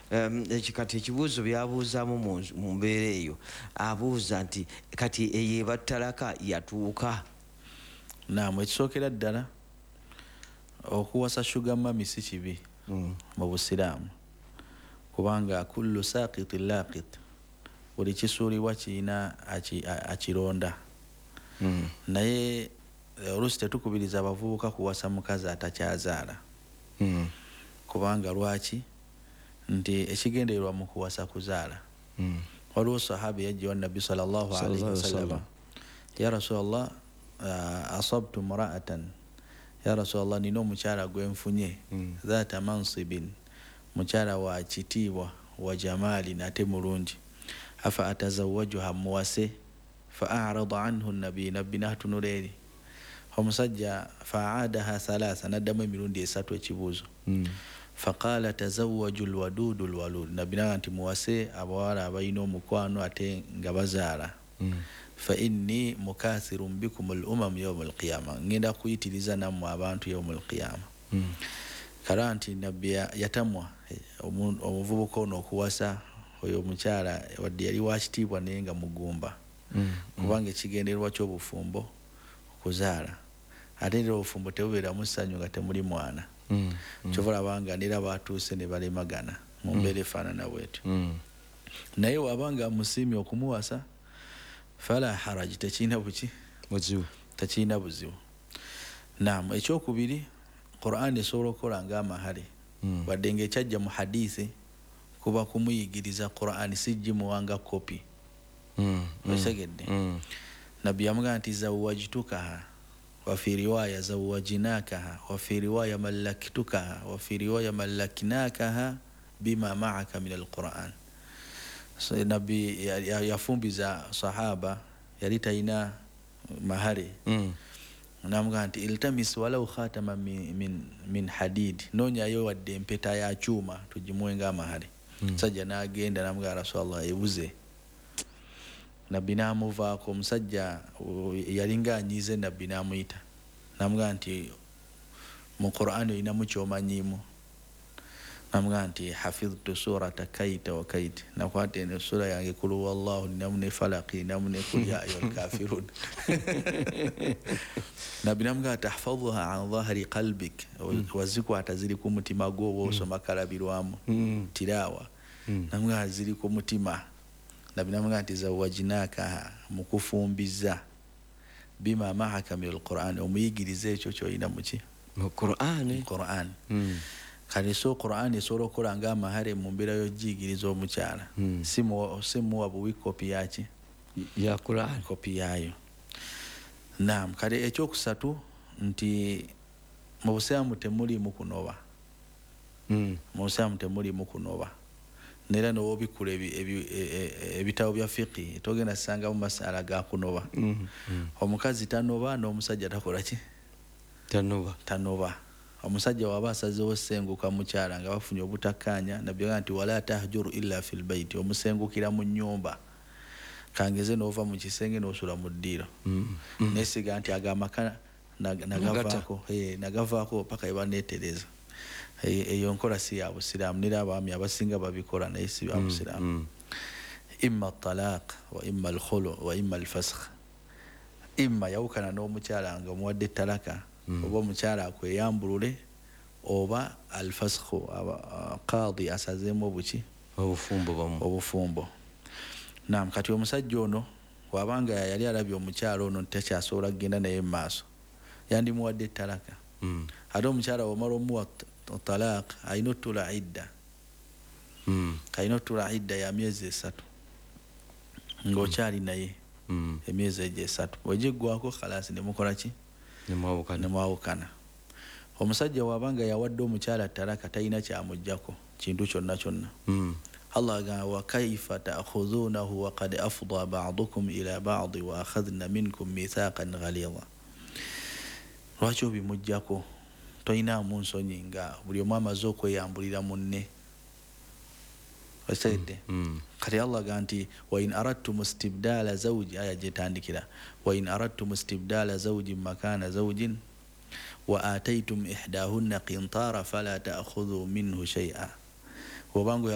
Kati ekibuuzo byabuuzaamu mu mbeera eyo abuuza nti kati eyo talaka yatuuka. Naam, ekisookera ddala okuwasa sugar mami si kibi mu Busiraamu, kubanga kullu saaqitin laaqit, buli kisuulibwa kirina akironda. Naye oluusi tetukubiriza abavubuka kuwasa mukazi atakyazaala. Kubanga lwaki? Nti ekigendererwa mu kuwasa kuzaala. Waliwo sahabi yajja wa Nabbi sallallahu alayhi wasallam, ya Rasulallah, asabtu mraatan, ya Rasulallah, nina omukyala gwenfunye, dhaata mansibin, mukyala wa kitiibwa, wa jamaali nate mulungi, afa atazawajuha muwase? Fa a'rada anhu nabbi natunula eri omusajja, fa'adaha thalatha, naddamu emirundi 3 ekibuuzo. Faqala tazawwaju alwadudu alwalud, nabbi nti muwase abawala abalina omukwano ate nga bazaala. Fa inni mukathirun bikum al-umam yawm al-qiyamah, ngenda kuyitiriza nammwe abantu yawm al-qiyamah. Kala nti nabbi yatamwa omuvubuka ono okuwasa oyo omukyala wadde yali wakitiibwa naye nga mugumba, kubanga ekigendererwa ky'obufumbo okuzaala. Ate era obufumbo tebubeeramu ssanyu nga temuli mwana. Kyova olabanga nera batuuse ne balemagana mu mbeera efaanana bwetyo. Naye wabanga amusiimye okumuwasa, fala haraji, tekirina tekirina buzibu. Naam, ekyokubiri, Qur'an esobola okukola ng'amahale, wadde ng'ekyajja mu hadiisi kuba kumuyigiriza Qur'an, sigimuwanga kopi. Osegedde nabbi yamugamba nti zawwajtukaha, wa fi riwaya zawwajnakaha, wa fi riwaya mallaktukaha, wa fi riwaya mallaknakaha bima ma'aka min al-Qur'an. So nabbi yafumbiza sahaba yali talina mahale, namugamba nti iltamis walau khatama min hadid, noonyayo wadde empeta ya kyuma tugimuwenga amahale. Musajja n'agenda namugamba Rasulullah ebuze. Nabbi n'amuvaako, omusajja yalinga anyiize, nabbi n'amuyita namugamba nti mu Qur'an olinamu kyomanyiimu? Namugamba nti hafidhtu surata kaita wa kaita, nakwata eno sura yange kul huwallahu, ninamu ne falaki, ninamu ne kul ya ayyuhal kafirun. Nabbi namugamba tahfadhuha an dhahri qalbik, wazikwata ziri ku mutima gwo bw'osoma kalabirwamu tirawa. Namugamba ziri ku mutima. Nabbi namugamba nti zawwajnaka, mukufumbiza, bima ma'aka min al-Qur'an, omuyigirize ekyo kyolina muki mu Qur'an. Kale so Qur'an esobola okukola ng'amahale mu mbeera y'okugiyigiriza omukyala, simuwa buwi kopi yaki ya Qur'an, kopi yayo. Naam, kale ekyokusatu nti mu Busiraamu temuliimu kunoba. Mu Busiraamu temuliimu kunoba. Nera n'obikula ebitabo bya fiqhi togenda sanga mu masala ga kunoba. Omukazi tanoba, n'omusajja takola ki? Tanoba. Omusajja waba asazeewo senguka mukyala nga bafunye obutakkaanya, nabbi agamba nti wala tahjuru illa fil baiti, omusengukira mu nnyumba. Kangeze n'ova mu kisenge n'osula mu ddiiro. Nesiga nti agamaka nagavaako paka ebaneetereza. Eyo nkola si ya Busiraamu, nera abaami abasinga babikola naye si bya Busiraamu. Imma talaq wa imma al-khulu wa imma al-fasakh. Imma yawukana n'omukyala nga omuwadde talaka, oba omukyala akweyambulule, oba al-fasakh, qadi asazeemu obufumbo. Naam, kati omusajja ono wabanga yali alabye omukyala ono takyasobola kugenda naye mu maaso, yandimuwadde talaka. Ate omukyala wamala omuwa talaq alina ottula idda. Alina ottula idda ya myezi 3 ng'okyali naye emyezi egyo 3. Wegiggwako khalasi nemukola ki? Nemwawukana. Omusajja wabanga yawadde omukyala talaka talina kyamuggyako kintu kyonna. Allah agamba wa kaifa ta'khudhunahu wa qad afdha ba'dukum ila ba'd wa akhadhna minkum mithaqan ghalidha. Lwaki obimuggyako? Toyinaamu nsonyi nga buli omu amaze okweyambulira munne. Osaidde kati Allah agamba nti wa in aradtum istibdala zawji, aya gyetandikira, wa in aradtum istibdala zawjin makana zawjin wa ataytum ihdahunna qintara fala ta'khudhu minhu shay'a. Obanga